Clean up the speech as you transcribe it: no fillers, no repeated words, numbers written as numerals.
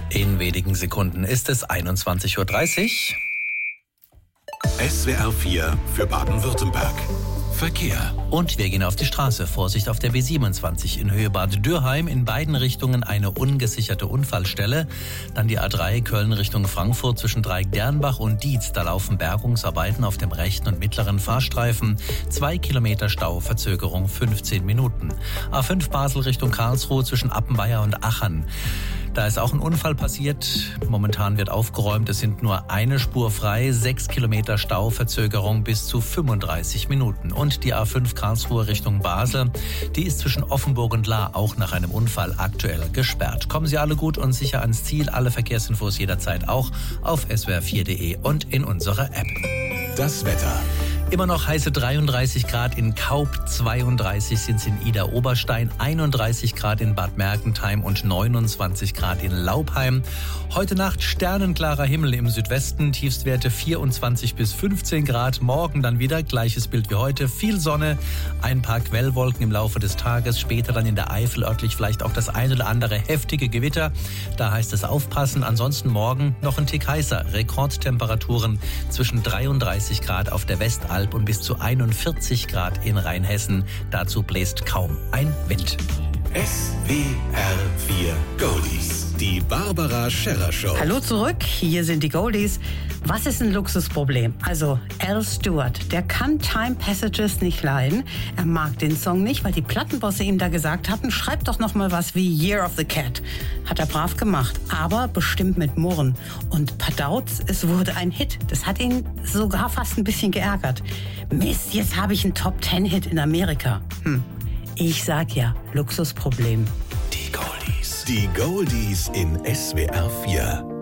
In wenigen Sekunden ist es 21.30 Uhr. SWR 4 für Baden-Württemberg. Verkehr. Und wir gehen auf die Straße. Vorsicht auf der B27 in Höhe Bad Dürheim. In beiden Richtungen eine ungesicherte Unfallstelle. Dann die A3 Köln Richtung Frankfurt zwischen Dreieck-Dernbach und Dietz. Da laufen Bergungsarbeiten auf dem rechten und mittleren Fahrstreifen. 2 Kilometer Stau, Verzögerung 15 Minuten. A5 Basel Richtung Karlsruhe zwischen Appenweier und Achern. Da ist auch ein Unfall passiert. Momentan wird aufgeräumt. Es sind nur eine Spur frei. 6 Kilometer Stau, Verzögerung bis zu 35 Minuten. Und die A5 Karlsruhe Richtung Basel, die ist zwischen Offenburg und Lahr auch nach einem Unfall aktuell gesperrt. Kommen Sie alle gut und sicher ans Ziel. Alle Verkehrsinfos jederzeit auch auf swr4.de und in unserer App. Das Wetter. Immer noch heiße 33 Grad in Kaup, 32 sind es in Idar-Oberstein, 31 Grad in Bad Mergentheim und 29 Grad in Laupheim. Heute Nacht sternenklarer Himmel im Südwesten, Tiefstwerte 24 bis 15 Grad. Morgen dann wieder gleiches Bild wie heute, viel Sonne, ein paar Quellwolken im Laufe des Tages. Später dann in der Eifel örtlich vielleicht auch das ein oder andere heftige Gewitter. Da heißt es aufpassen. Ansonsten morgen noch ein Tick heißer. Rekordtemperaturen zwischen 33 Grad auf der Westalb und bis zu 41 Grad in Rheinhessen. Dazu bläst kaum ein Wind. SWR 4 Goldies. Die Barbara Scherrer Show. Hallo zurück, hier sind die Goldies. Was ist ein Luxusproblem? Also Al Stewart, der kann Time Passages nicht leiden. Er mag den Song nicht, weil die Plattenbosse ihm da gesagt hatten, schreib doch noch mal was wie Year of the Cat. Hat er brav gemacht, aber bestimmt mit Murren. Und Padauz, es wurde ein Hit. Das hat ihn sogar fast ein bisschen geärgert. Mist, jetzt habe ich einen Top-10-Hit in Amerika. Ich sag ja, Luxusproblem. Die Goldies. Die Goldies in SWR 4.